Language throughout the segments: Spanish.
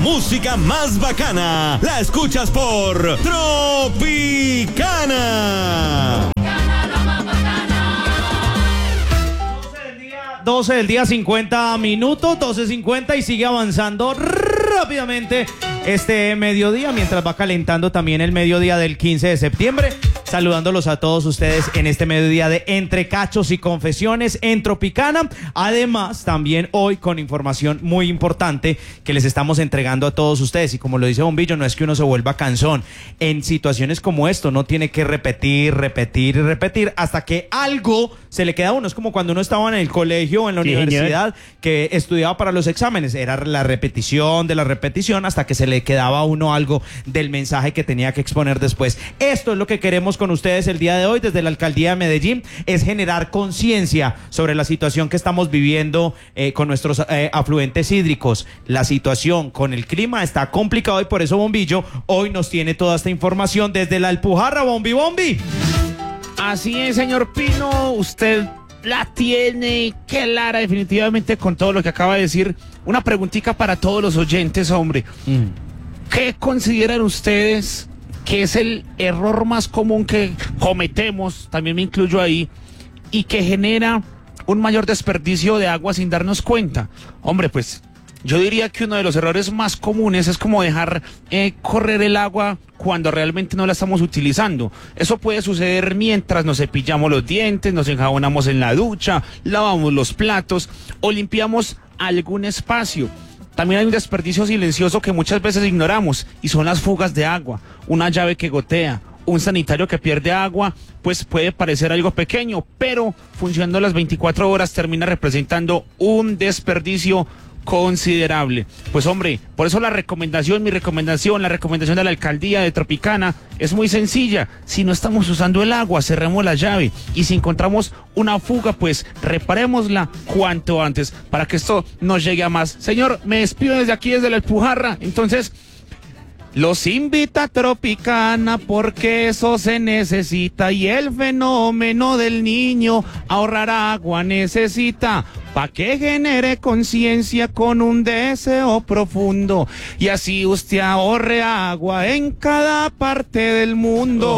música más bacana la escuchas por Tropicana. 12 del día, 50 minutos, 12:50 y sigue avanzando rápidamente este mediodía, mientras va calentando también el mediodía del 15 de septiembre. Saludándolos a todos ustedes en este mediodía de Entre Cachos y Confesiones en Tropicana. Además, también hoy con información muy importante que les estamos entregando a todos ustedes. Y como lo dice Bombillo, no es que uno se vuelva cansón. En situaciones como esto, no tiene que repetir y repetir hasta que algo se le queda a uno. Es como cuando uno estaba en el colegio o en la universidad, que estudiaba para los exámenes. Era la repetición de la repetición hasta que se le quedaba a uno algo del mensaje que tenía que exponer después. Esto es lo que queremos con ustedes el día de hoy desde la Alcaldía de Medellín, es generar conciencia sobre la situación que estamos viviendo con nuestros afluentes hídricos. La situación con el clima está complicado y por eso Bombillo hoy nos tiene toda esta información desde la Alpujarra. Bombi. Así es, señor Pino, usted la tiene clara definitivamente con todo lo que acaba de decir. Una preguntita para todos los oyentes, hombre. ¿Qué consideran ustedes que es el error más común que cometemos, también me incluyo ahí, y que genera un mayor desperdicio de agua sin darnos cuenta? Hombre, pues yo diría que uno de los errores más comunes es como dejar correr el agua cuando realmente no la estamos utilizando. Eso puede suceder mientras nos cepillamos los dientes, nos enjabonamos en la ducha, lavamos los platos o limpiamos algún espacio. También hay un desperdicio silencioso que muchas veces ignoramos y son las fugas de agua. Una llave que gotea, un sanitario que pierde agua, pues puede parecer algo pequeño, pero funcionando las 24 horas termina representando un desperdicio considerable. Pues hombre, por eso la recomendación de la Alcaldía de Tropicana es muy sencilla. Si no estamos usando el agua, cerremos la llave, y si encontramos una fuga, pues reparémosla cuanto antes para que esto no llegue a más. Señor, me despido desde aquí, desde la Alpujarra. Entonces, los invita a Tropicana porque eso se necesita, y el fenómeno del niño ahorrar agua necesita, pa' que genere conciencia con un deseo profundo, y así usted ahorre agua en cada parte del mundo.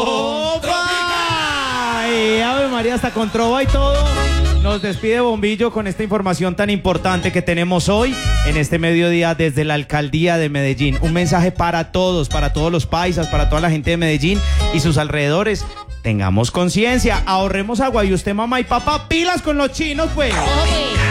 ¡Ay, Ave María, hasta con trova y todo! Nos despide Bombillo con esta información tan importante que tenemos hoy en este mediodía desde la Alcaldía de Medellín. Un mensaje para todos los paisas, para toda la gente de Medellín y sus alrededores. Tengamos conciencia, ahorremos agua, y usted, mamá y papá, pilas con los chinos, pues.